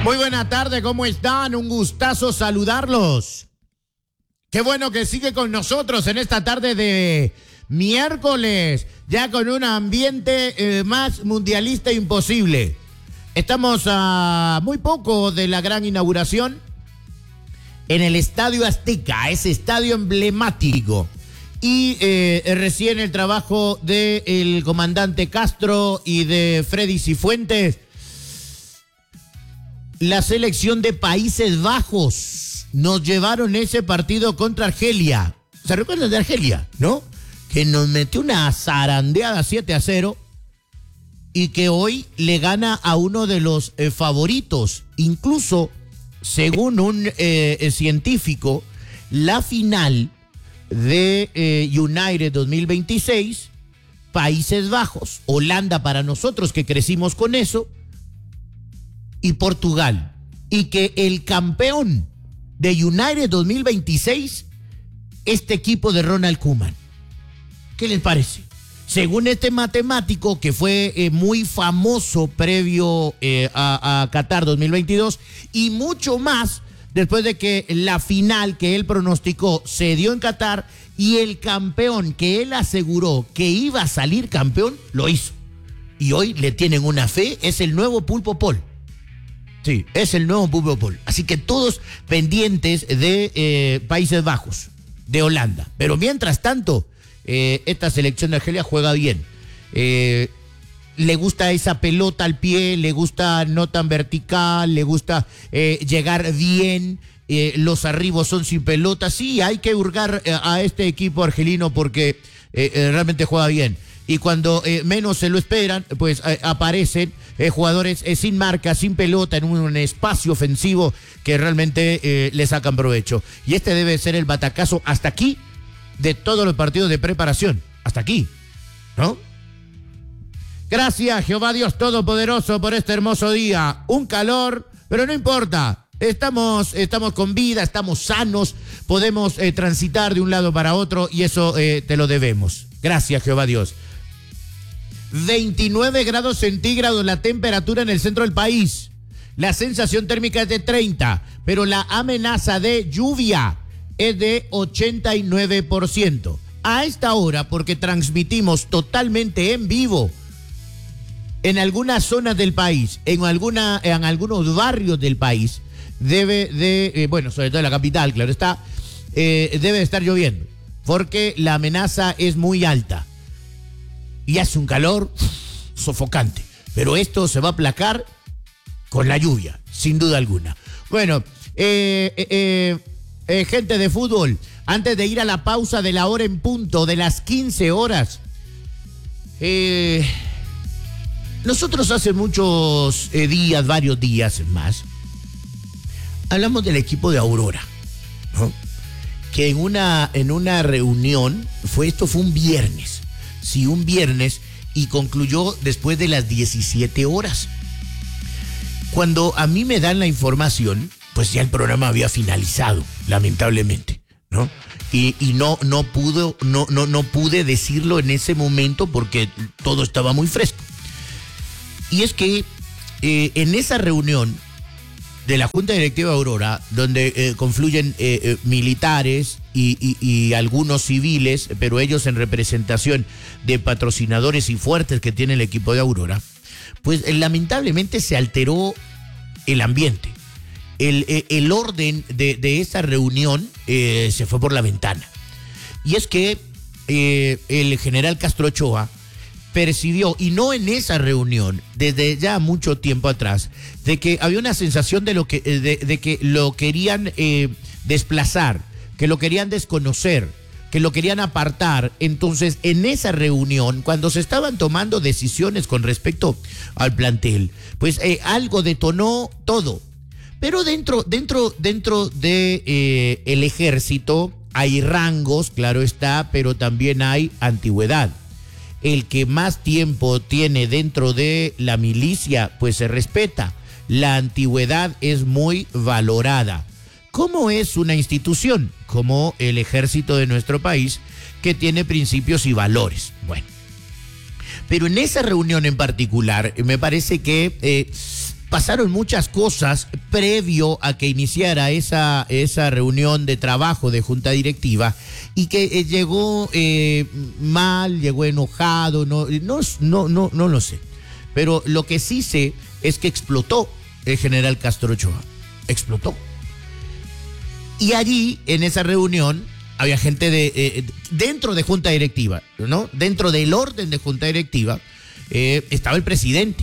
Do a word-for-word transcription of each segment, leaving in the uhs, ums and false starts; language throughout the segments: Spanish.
Muy buena tarde, ¿cómo están? Un gustazo saludarlos. Qué bueno que sigue con nosotros en esta tarde de miércoles, ya con un ambiente eh, más mundialista imposible. Estamos a muy poco de la gran inauguración en el Estadio Azteca, ese estadio emblemático. Y eh, recién el trabajo del comandante Castro y de Freddy Cifuentes. La selección de Países Bajos nos llevaron ese partido contra Argelia. ¿Se recuerdan de Argelia, no? Que nos metió una zarandeada siete a cero y que hoy le gana a uno de los eh, favoritos. Incluso, según un eh, científico, la final de eh, United dos mil veintiséis, Países Bajos, Holanda para nosotros que crecimos con eso, y Portugal, y que el campeón de United dos mil veintiséis, este equipo de Ronald Koeman. ¿Qué les parece? Según este matemático que fue eh, muy famoso previo eh, a, a Qatar dos mil veintidós y mucho más después de que la final que él pronosticó se dio en Qatar y el campeón que él aseguró que iba a salir campeón, lo hizo. Y hoy le tienen una fe, es el nuevo Pulpo Paul. Sí, es el nuevo Pulpo Paul. Así que todos pendientes de eh, Países Bajos, de Holanda. Pero mientras tanto, eh, esta selección de Argelia juega bien. Eh, le gusta esa pelota al pie, le gusta no tan vertical, le gusta eh, llegar bien. Eh, los arribos son sin pelota. Sí, hay que hurgar eh, a este equipo argelino porque eh, eh, realmente juega bien. Y cuando eh, menos se lo esperan, pues eh, aparecen eh, jugadores eh, sin marca, sin pelota, en un, un espacio ofensivo que realmente eh, le sacan provecho. Y este debe ser el batacazo hasta aquí de todos los partidos de preparación. Hasta aquí, ¿no? Gracias, Jehová Dios Todopoderoso, por este hermoso día. Un calor, pero no importa. Estamos, estamos con vida, estamos sanos, podemos eh, transitar de un lado para otro y eso eh, te lo debemos. Gracias, Jehová Dios. veintinueve grados centígrados la temperatura en el centro del país. La sensación térmica es de treinta, pero la amenaza de lluvia es de ochenta y nueve por ciento. A esta hora, porque transmitimos totalmente en vivo en algunas zonas del país, en, alguna, en algunos barrios del país, debe de, eh, bueno, sobre todo en la capital, claro está, eh, debe de estar lloviendo, porque la amenaza es muy alta. Y hace un calor sofocante. Pero esto se va a aplacar con la lluvia, sin duda alguna. Bueno, eh, eh, eh, gente de fútbol, antes de ir a la pausa de la hora en punto, de las quince horas, eh, nosotros hace muchos eh, días, varios días más, hablamos del equipo de Aurora, ¿no? Que en una, en una reunión, fue esto fue un viernes, sí, un viernes, y concluyó después de las diecisiete horas. Cuando a mí me dan la información, pues ya el programa había finalizado, lamentablemente, ¿no? Y, y no, no, pudo, no, no, no pude decirlo en ese momento porque todo estaba muy fresco. Y es que eh, en esa reunión de la Junta Directiva de Aurora, donde eh, confluyen eh, eh, militares y, y, y algunos civiles, pero ellos en representación de patrocinadores y fuertes que tiene el equipo de Aurora, pues eh, lamentablemente se alteró el ambiente. El, eh, el orden de, de esa reunión eh, se fue por la ventana. Y es que eh, el general Castro Ochoa percibió, y no en esa reunión, desde ya mucho tiempo atrás, de que había una sensación de, lo que, de, de que lo querían eh, desplazar, que lo querían desconocer, que lo querían apartar. Entonces, en esa reunión, cuando se estaban tomando decisiones con respecto al plantel, pues eh, algo detonó todo. Pero dentro, dentro, dentro de eh, el ejército hay rangos, claro está, pero también hay antigüedad. El que más tiempo tiene dentro de la milicia, pues se respeta. La antigüedad es muy valorada. ¿Cómo es una institución como el ejército de nuestro país que tiene principios y valores? Bueno, pero en esa reunión en particular me parece que eh, pasaron muchas cosas previo a que iniciara esa, esa reunión de trabajo de junta directiva y que eh, llegó eh, mal, llegó enojado, no, no, no, no, no lo sé. Pero lo que sí sé es que explotó el general Castro Ochoa, explotó. Y allí, en esa reunión, había gente de eh, dentro de junta directiva, ¿no? Dentro del orden de junta directiva eh, estaba el presidente.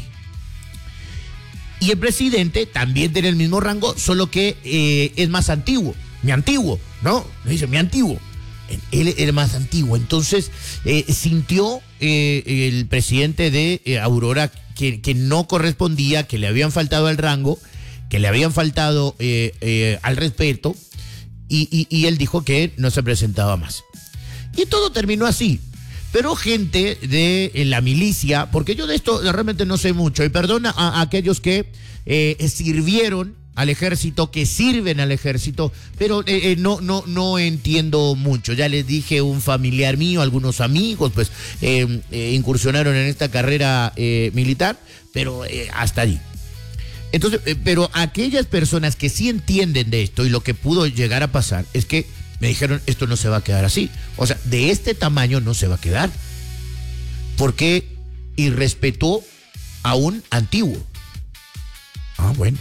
Y el presidente también tiene el mismo rango, solo que eh, es más antiguo, mi antiguo, ¿no? Me dice, mi antiguo. Él era más antiguo. Entonces, eh, sintió eh, el presidente de eh, Aurora que, que no correspondía, que le habían faltado al rango, que le habían faltado eh, eh, al respeto, y, y, y él dijo que no se presentaba más. Y todo terminó así. Pero gente de eh, la milicia, porque yo de esto realmente no sé mucho, y perdona a, a aquellos que eh, sirvieron al ejército, que sirven al ejército, pero eh, eh, no, no, no entiendo mucho. Ya les dije, un familiar mío, algunos amigos, pues eh, eh, incursionaron en esta carrera eh, militar, pero eh, hasta allí. Entonces, eh, pero aquellas personas que sí entienden de esto y lo que pudo llegar a pasar es que me dijeron, esto no se va a quedar así. O sea, de este tamaño no se va a quedar. Porque irrespetó a un antiguo. Ah, bueno.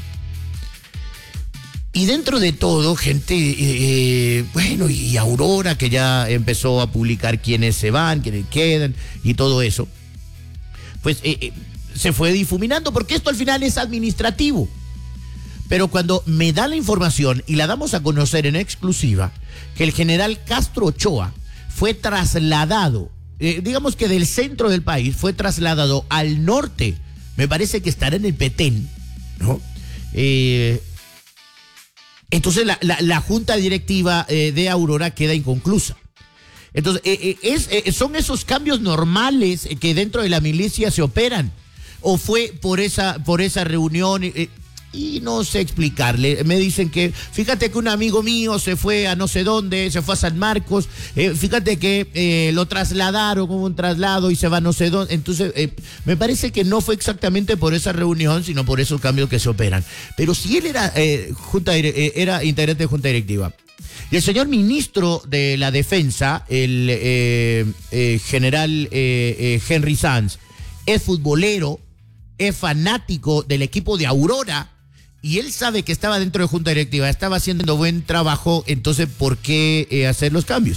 Y dentro de todo, gente, eh, bueno, y Aurora, que ya empezó a publicar quiénes se van, quiénes quedan, y todo eso, pues eh, eh, se fue difuminando, porque esto al final es administrativo. Pero cuando me da la información, y la damos a conocer en exclusiva, que el general Castro Ochoa fue trasladado, eh, digamos que del centro del país, fue trasladado al norte, me parece que estará en el Petén, ¿no? Eh... Entonces la, la, la junta directiva eh, de Aurora queda inconclusa. Entonces eh, es, eh, son esos cambios normales que dentro de la milicia se operan. O fue por esa, por esa reunión eh, y no sé explicarle. Me dicen que, fíjate que un amigo mío se fue a no sé dónde, se fue a San Marcos, eh, fíjate que eh, lo trasladaron como un traslado y se va a no sé dónde. Entonces, eh, me parece que no fue exactamente por esa reunión, sino por esos cambios que se operan. Pero si él era, eh, junta, eh, era integrante de junta directiva, y el señor ministro de la Defensa, el eh, eh, general eh, eh, Henry Sanz, es futbolero, es fanático del equipo de Aurora, y él sabe que estaba dentro de junta directiva, estaba haciendo buen trabajo, entonces ¿por qué eh, hacer los cambios?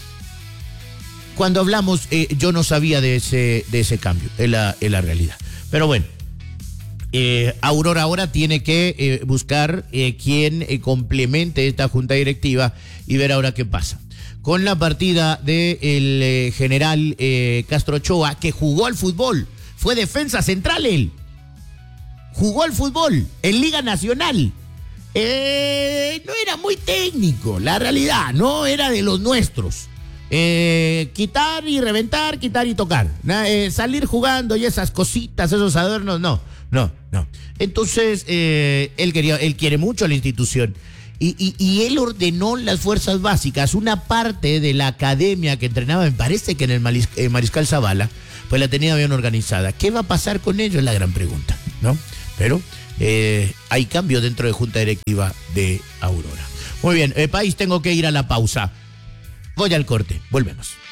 Cuando hablamos, eh, yo no sabía de ese, de ese cambio, en la, en la realidad. Pero bueno, eh, Aurora ahora tiene que eh, buscar eh, quien eh, complemente esta junta directiva y ver ahora qué pasa. Con la partida del eh, general eh, Castro Ochoa, que jugó al fútbol, fue defensa central él. Jugó al fútbol en Liga Nacional. Eh, no era muy técnico, la realidad, no era de los nuestros. Eh, quitar y reventar, quitar y tocar. Eh, salir jugando y esas cositas, esos adornos, no, no, no. Entonces, eh, él quería, él quiere mucho a la institución. Y, y, y él ordenó las fuerzas básicas, una parte de la academia que entrenaba, me parece que en el Maris, eh, Mariscal Zavala, pues la tenía bien organizada. ¿Qué va a pasar con ellos? Es la gran pregunta, ¿no? Pero eh, hay cambio dentro de junta directiva de Aurora. Muy bien, eh, país, tengo que ir a la pausa. Voy al corte, volvemos.